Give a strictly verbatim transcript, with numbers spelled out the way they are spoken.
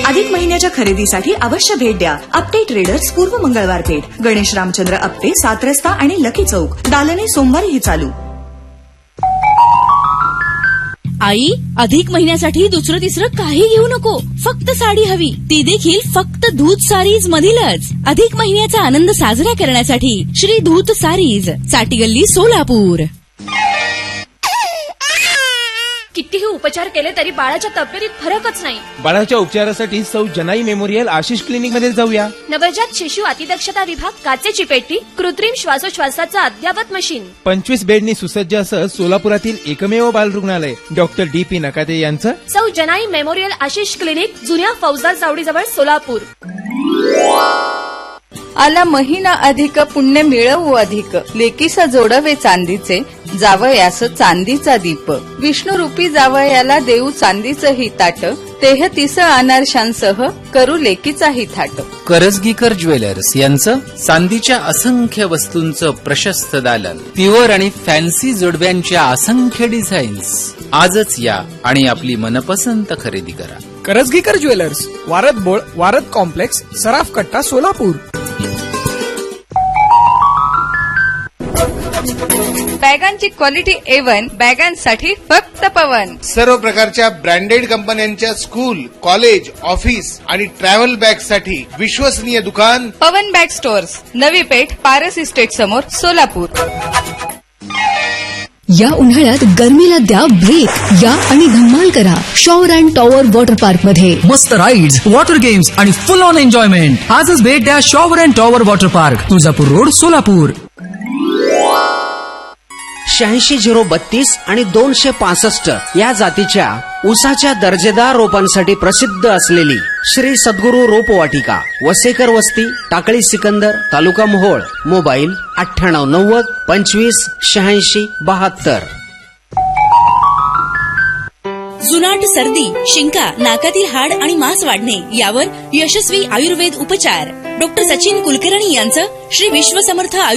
अधिक महिन्याच्या खरेदीसाठी अवश्य भेट द्या. आपटे ट्रेडर्स पूर्व मंगळवार पेठ, गणेश रामचंद्र आपटे, सात रस्ता आणि लकी चौक. दालने सोमवारीही चालू. आई, अधिक महिन्यासाठी दुसरं तिसरं काही घेऊ नको. फक्त साडी हवी, ती देखील फक्त धूत सारीज मधीलच. अधिक महिन्याचा आनंद साजरा करण्यासाठी श्री धूत सारीज, चाटीगल्ली, सोलापूर. कितीही उपचार केले तरी बाळाच्या तब्येतीत फरकच नाही. बाळाच्या उपचारासाठी सौ जनाई मेमोरियल आशिष क्लिनिक मध्ये जाऊया. नवजात शिशु अतिदक्षता विभाग, काचेची पेटी, कृत्रिम श्वासोच्छवासाचं अद्ययावत मशीन, पंचवीस बेडनी सुसज्ज असं सोलापुरातील एकमेव बाल रुग्णालय डॉक्टर डी पी नकाते यांचं. सौ जनाई मेमोरियल आशिष क्लिनिक, जुन्या फौजदार चावडीजवळ, सोलापूर. आला महिना अधिक, पुण्य मिळवू अधिक. लेकीसा जोडवे चांदीचे, जावयास चांदीचा दीप. विष्णुरूपी जावयाला देऊ चांदीचंही ताट. तेहतीस अनारशांसह करू लेकीचाही थाट. करजगीकर ज्वेलर्स यांचं चांदीच्या असंख्य वस्तूंचं प्रशस्त दालन. प्युअर आणि फॅन्सी जोडव्यांच्या असंख्य डिझाईन्स. आजच या आणि आपली मनपसंत खरेदी करा. करजगीकर ज्वेलर्स, वारद बोळ, वारद कॉम्प्लेक्स, सराफ कट्टा, सोलापूर. बॅगांची क्वालिटी ए वन, बॅगांसाठी फक्त पवन. सर्व प्रकारच्या ब्रँडेड कंपन्यांच्या स्कूल, कॉलेज, ऑफिस आणि ट्रॅव्हल बॅग साठी विश्वसनीय दुकान पवन bag stores, Navi Peth, Paras estate समोर, सोलापूर. या उन्हाळ्यात गरमीला द्या ब्रेक. या आणि धमाल करा shower and tower water park मध्ये. मस्त राईड्स, वॉटर गेम्स आणि फुल ऑन एन्जॉयमेंट. आजच भेट द्या shower and tower water park, Tuljapur road, Solapur. शहाऐंशी झिरो बत्तीस आणि दोनशे पासष्ट या जातीच्या ऊसाच्या दर्जेदार रोपांसाठी प्रसिद्ध असलेली श्री सद्गुरू रोपवाटिका, वसेकर वस्ती, टाकळी सिकंदर, तालुका मोहोळ. मोबाईल अठ्ठ्याण्णव नव्वद पंचवीस शहाऐंशी बहात्तर. जुनाट सर्दी, शिंका, नाकातील हाड आणि मांस वाढणे यावर यशस्वी आयुर्वेद उपचार. डॉक्टर सचिन कुलकर्णी यांचं श्री विश्वसमर्थ